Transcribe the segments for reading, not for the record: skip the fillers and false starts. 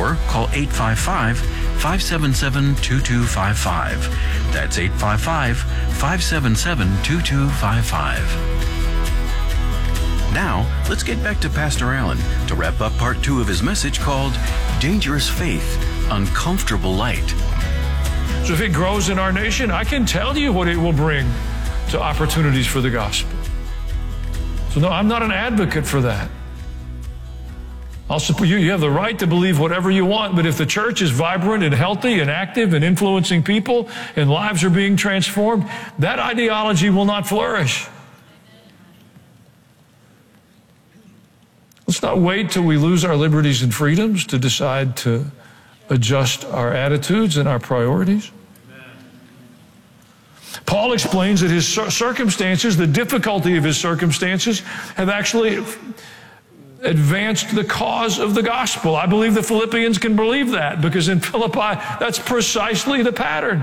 or call 855-577-2255. That's 855-577-2255. Now, let's get back to Pastor Allen to wrap up part 2 of his message called Dangerous Faith, Uncomfortable Light. So if it grows in our nation, I can tell you what it will bring to opportunities for the gospel. So no, I'm not an advocate for that. I'll support you. You have the right to believe whatever you want, but if the church is vibrant and healthy and active and influencing people and lives are being transformed, that ideology will not flourish. Let's not wait till we lose our liberties and freedoms to decide to adjust our attitudes and our priorities. Paul explains that his circumstances, the difficulty of his circumstances, have actually advanced the cause of the gospel. I believe the Philippians can believe that, because in Philippi, that's precisely the pattern.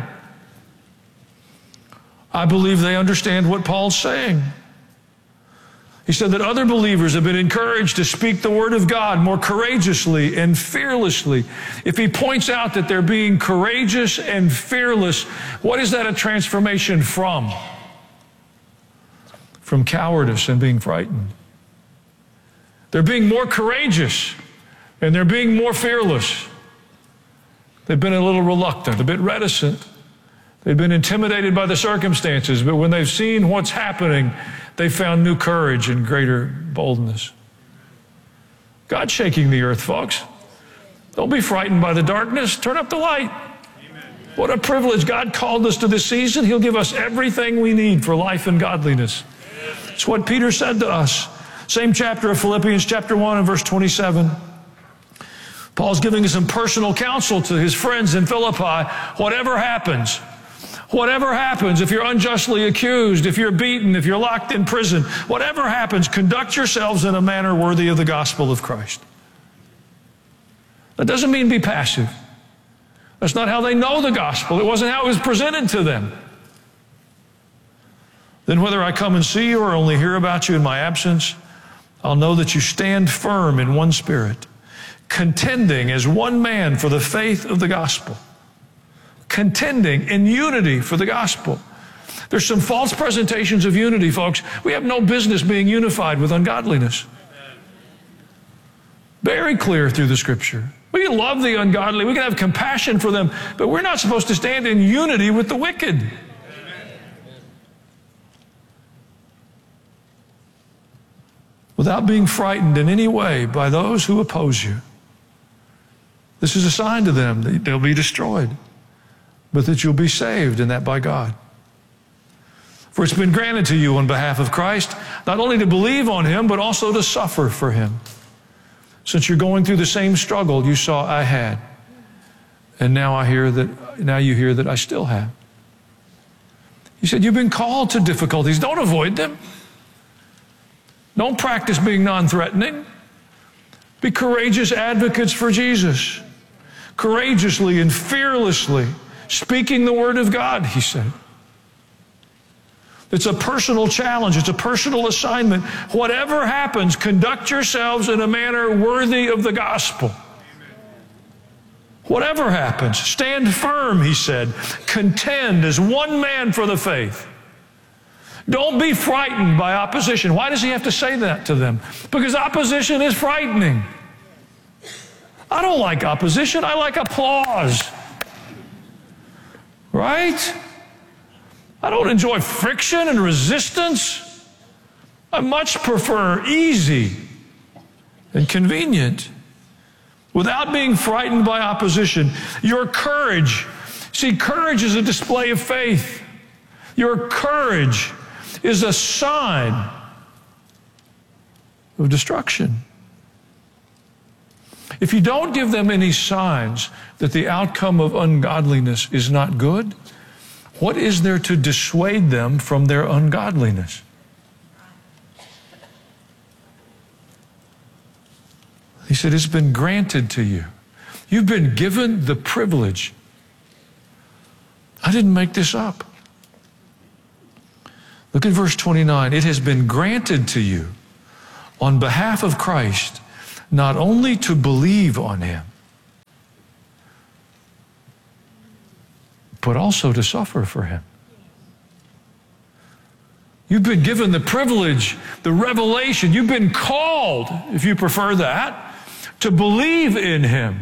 I believe they understand what Paul's saying. He said that other believers have been encouraged to speak the word of God more courageously and fearlessly. If he points out that they're being courageous and fearless, what is that a transformation from? From cowardice and being frightened. They're being more courageous and they're being more fearless. They've been a little reluctant, a bit reticent. They've been intimidated by the circumstances, but when they've seen what's happening, they found new courage and greater boldness. God's shaking the earth, folks. Don't be frightened by the darkness. Turn up the light. Amen. What a privilege. God called us to this season. He'll give us everything we need for life and godliness. It's what Peter said to us. Same chapter of Philippians, chapter 1 and verse 27. Paul's giving us some personal counsel to his friends in Philippi. Whatever happens, if you're unjustly accused, if you're beaten, if you're locked in prison, whatever happens, conduct yourselves in a manner worthy of the gospel of Christ. That doesn't mean be passive. That's not how they know the gospel. It wasn't how it was presented to them. Then whether I come and see you or only hear about you in my absence, I'll know that you stand firm in one spirit, contending as one man for the faith of the gospel. Contending in unity for the gospel. There's some false presentations of unity, folks. We have no business being unified with ungodliness. Very clear through the Scripture. We can love the ungodly. We can have compassion for them, but we're not supposed to stand in unity with the wicked. Without being frightened in any way by those who oppose you. This is a sign to them that they'll be destroyed, but that you'll be saved, and that by God. For it's been granted to you on behalf of Christ, not only to believe on him, but also to suffer for him. Since you're going through the same struggle you saw I had, and now you hear that I still have. He said, you've been called to difficulties. Don't avoid them. Don't practice being non-threatening. Be courageous advocates for Jesus. Courageously and fearlessly speaking the word of God, he said. It's a personal challenge. It's a personal assignment. Whatever happens, conduct yourselves in a manner worthy of the gospel. Whatever happens, stand firm, he said. Contend as one man for the faith. Don't be frightened by opposition. Why does he have to say that to them? Because opposition is frightening. I don't like opposition. I like applause. Right? I don't enjoy friction and resistance. I much prefer easy and convenient. Without being frightened by opposition, your courage. See, courage is a display of faith. Your courage is a sign of destruction. If you don't give them any signs that the outcome of ungodliness is not good, what is there to dissuade them from their ungodliness? He said, it's been granted to you. You've been given the privilege. I didn't make this up. Look at verse 29. It has been granted to you on behalf of Christ not only to believe on him, but also to suffer for him. You've been given the privilege, the revelation. You've been called, if you prefer that, to believe in him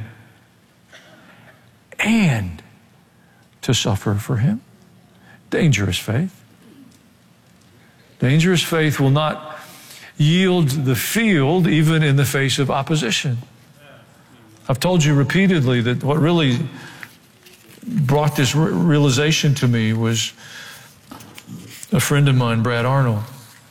and to suffer for him. Dangerous faith. Dangerous faith will not yield the field even in the face of opposition. I've told you repeatedly that what really brought this realization to me was a friend of mine, Brad Arnold.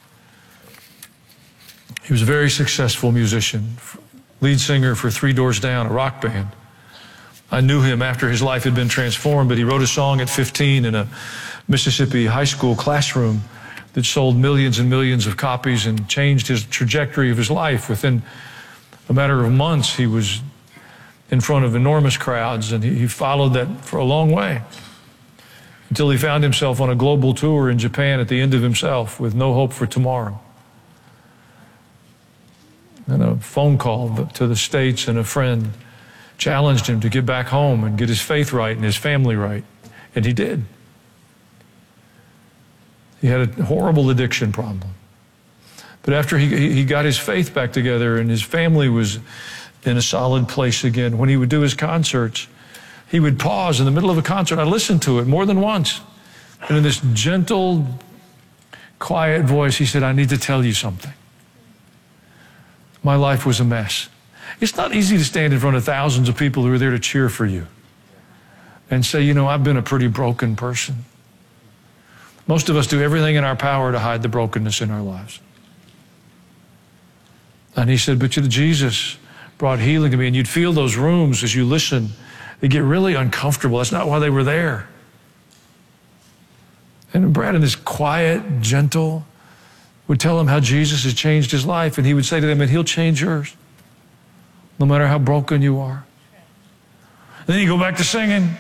He was a very successful musician, lead singer for Three Doors Down, a rock band. I knew him after his life had been transformed, but he wrote a song at 15 in a Mississippi high school classroom that sold millions and millions of copies and changed his trajectory of his life. Within a matter of months, he was in front of enormous crowds, and he followed that for a long way until he found himself on a global tour in Japan at the end of himself with no hope for tomorrow. And a phone call to the States, and a friend challenged him to get back home and get his faith right and his family right. And he did. He had a horrible addiction problem. But after he got his faith back together and his family was in a solid place again, when he would do his concerts, he would pause in the middle of a concert. I listened to it more than once. And in this gentle, quiet voice, he said, "I need to tell you something. My life was a mess." It's not easy to stand in front of thousands of people who are there to cheer for you and say, "You know, I've been a pretty broken person." Most of us do everything in our power to hide the brokenness in our lives. And he said, "But Jesus brought healing to me." And you'd feel those rooms as you listen, they get really uncomfortable. That's not why they were there. And Brad, in this quiet, gentle, would tell him how Jesus has changed his life. And he would say to them, "And he'll change yours, no matter how broken you are." And then you go back to singing.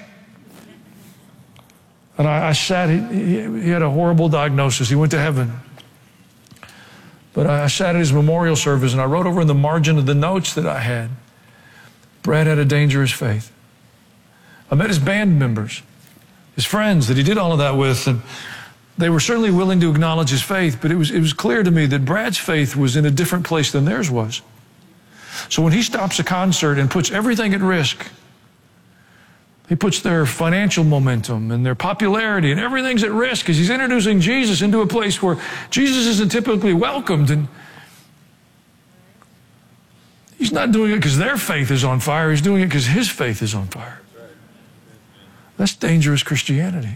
And I sat, he had a horrible diagnosis. He went to heaven. But I sat at his memorial service, and I wrote over in the margin of the notes that I had, Brad had a dangerous faith. I met his band members, his friends that he did all of that with, and they were certainly willing to acknowledge his faith, but it was clear to me that Brad's faith was in a different place than theirs was. So when he stops a concert and puts everything at risk, he puts their financial momentum and their popularity and everything's at risk as he's introducing Jesus into a place where Jesus isn't typically welcomed. And he's not doing it because their faith is on fire. He's doing it because his faith is on fire. That's dangerous Christianity.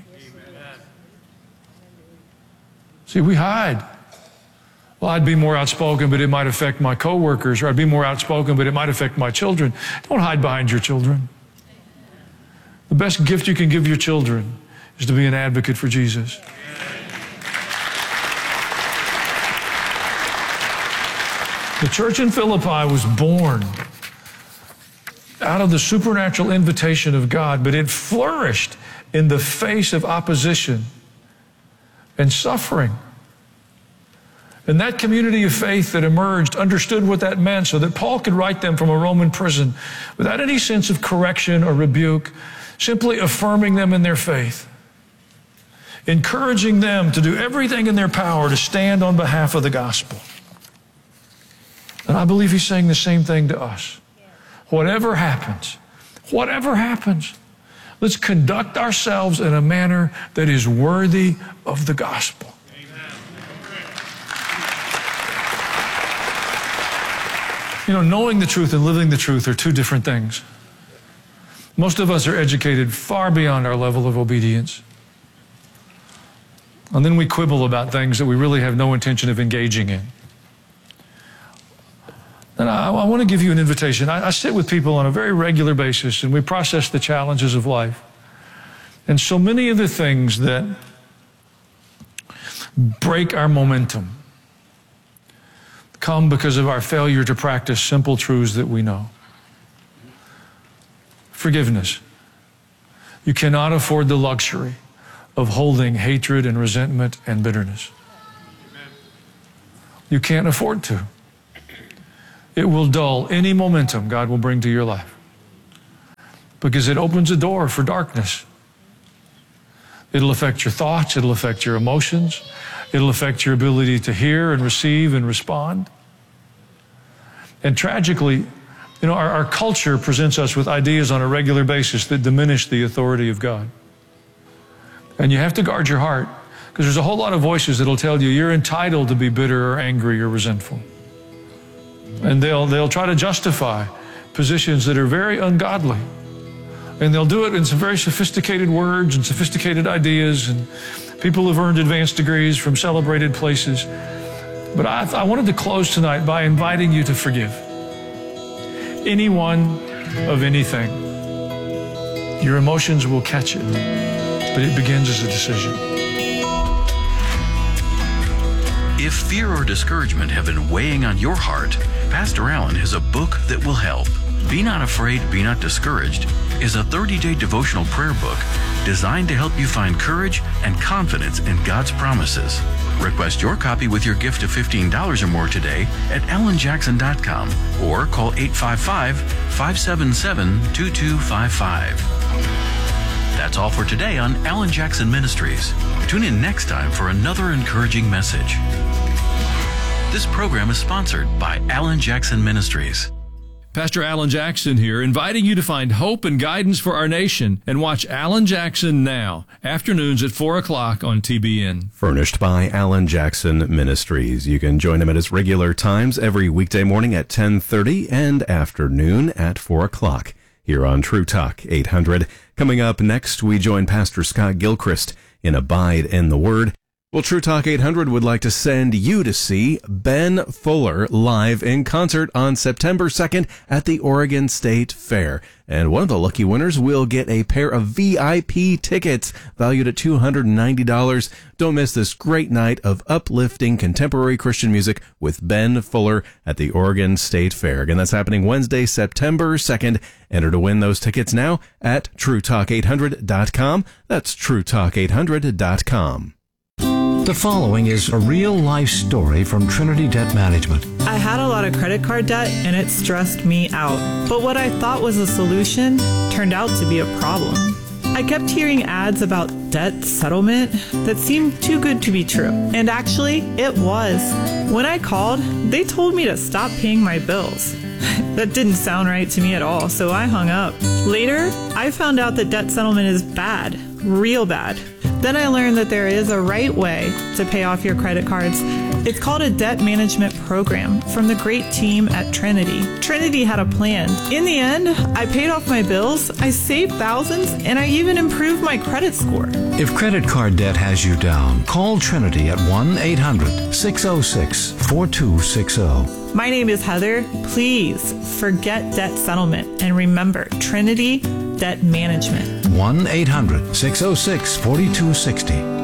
See, we hide. Well, I'd be more outspoken, but it might affect my coworkers, or I'd be more outspoken, but it might affect my children. Don't hide behind your children. The best gift you can give your children is to be an advocate for Jesus. The church in Philippi was born out of the supernatural invitation of God, but it flourished in the face of opposition and suffering. And that community of faith that emerged understood what that meant so that Paul could write them from a Roman prison without any sense of correction or rebuke, simply affirming them in their faith, encouraging them to do everything in their power to stand on behalf of the gospel. And I believe he's saying the same thing to us. Whatever happens, let's conduct ourselves in a manner that is worthy of the gospel. You know, knowing the truth and living the truth are two different things. Most of us are educated far beyond our level of obedience. And then we quibble about things that we really have no intention of engaging in. And I want to give you an invitation. I sit with people on a very regular basis, and we process the challenges of life. And so many of the things that break our momentum come because of our failure to practice simple truths that we know. Forgiveness. You cannot afford the luxury of holding hatred and resentment and bitterness. You can't afford to. It will dull any momentum God will bring to your life because it opens a door for darkness. It'll affect your thoughts. It'll affect your emotions. It'll affect your ability to hear and receive and respond. And tragically, our culture presents us with ideas on a regular basis that diminish the authority of God. And you have to guard your heart, because there's a whole lot of voices that'll tell you you're entitled to be bitter or angry or resentful. And they'll try to justify positions that are very ungodly. And they'll do it in some very sophisticated words and sophisticated ideas, and people have earned advanced degrees from celebrated places. But I wanted to close tonight by inviting you to forgive anyone of anything. Your emotions will catch it, but it begins as a decision. If fear or discouragement have been weighing on your heart, Pastor Allen has a book that will help. Be Not Afraid, Be Not Discouraged is a 30-day devotional prayer book designed to help you find courage and confidence in God's promises. Request your copy with your gift of $15 or more today at allenjackson.com or call 855-577-2255. That's all for today on Alan Jackson Ministries. Tune in next time for another encouraging message. This program is sponsored by Alan Jackson Ministries. Pastor Alan Jackson here, inviting you to find hope and guidance for our nation and watch Alan Jackson Now, afternoons at 4 o'clock on TBN. Furnished by Alan Jackson Ministries. You can join him at his regular times every weekday morning at 10:30 and afternoon at 4 o'clock here on True Talk 800. Coming up next, we join Pastor Scott Gilchrist in Abide in the Word. Well, True Talk 800 would like to send you to see Ben Fuller live in concert on September 2nd at the Oregon State Fair. And one of the lucky winners will get a pair of VIP tickets valued at $290. Don't miss this great night of uplifting contemporary Christian music with Ben Fuller at the Oregon State Fair. Again, that's happening Wednesday, September 2nd. Enter to win those tickets now at TrueTalk800.com. That's TrueTalk800.com. The following is a real-life story from Trinity Debt Management. I had a lot of credit card debt and it stressed me out. But what I thought was a solution turned out to be a problem. I kept hearing ads about debt settlement that seemed too good to be true. And actually, it was. When I called, they told me to stop paying my bills. That didn't sound right to me at all, so I hung up. Later, I found out that debt settlement is bad, real bad. Then I learned that there is a right way to pay off your credit cards. It's called a debt management program from the great team at Trinity. Trinity had a plan. In the end, I paid off my bills, I saved thousands, and I even improved my credit score. If credit card debt has you down, call Trinity at 1-800-606-4260. My name is Heather. Please forget debt settlement and remember Trinity Debt Management. 1-800-606-4260.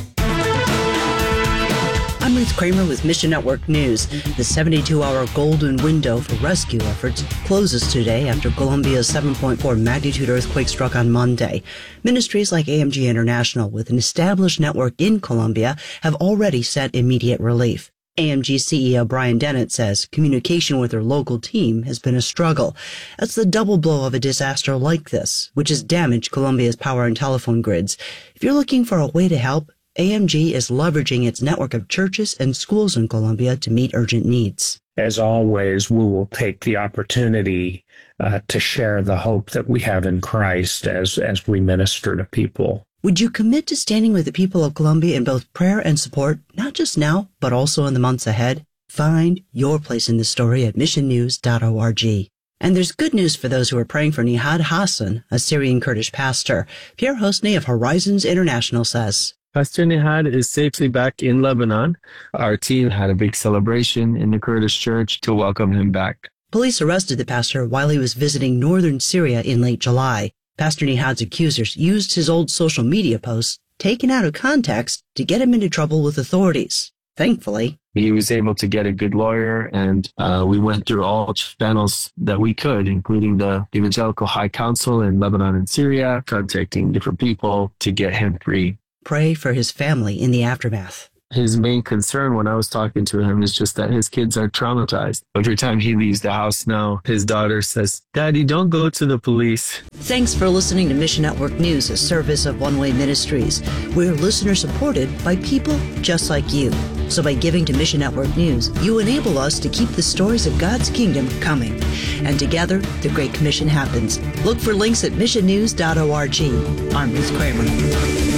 I'm Ruth Kramer with Mission Network News. The 72-hour golden window for rescue efforts closes today after Colombia's 7.4 magnitude earthquake struck on Monday. Ministries like AMG International, with an established network in Colombia, have already sent immediate relief. AMG CEO Brian Dennett says communication with their local team has been a struggle. That's the double blow of a disaster like this, which has damaged Colombia's power and telephone grids. If you're looking for a way to help, AMG is leveraging its network of churches and schools in Colombia to meet urgent needs. As always, we will take the opportunity to share the hope that we have in Christ as we minister to people. Would you commit to standing with the people of Colombia in both prayer and support, not just now, but also in the months ahead? Find your place in the story at missionnews.org. And there's good news for those who are praying for Nihad Hassan, a Syrian Kurdish pastor. Pierre Hosney of Horizons International says, Pastor Nihad is safely back in Lebanon. Our team had a big celebration in the Kurdish church to welcome him back. Police arrested the pastor while he was visiting northern Syria in late July. Pastor Nihad's accusers used his old social media posts, taken out of context, to get him into trouble with authorities. Thankfully, he was able to get a good lawyer, and we went through all channels that we could, including the Evangelical High Council in Lebanon and Syria, contacting different people to get him free. Pray for his family in the aftermath. his main concern when I was talking to him is just that his kids are traumatized. Every time he leaves the house now, his daughter says, "Daddy, don't go to the police." Thanks for listening to Mission Network News, a service of One Way Ministries. We're listener supported by people just like you. So by giving to Mission Network News, you enable us to keep the stories of God's kingdom coming. And together, the Great Commission happens. Look for links at missionnews.org. I'm Ruth Kramer.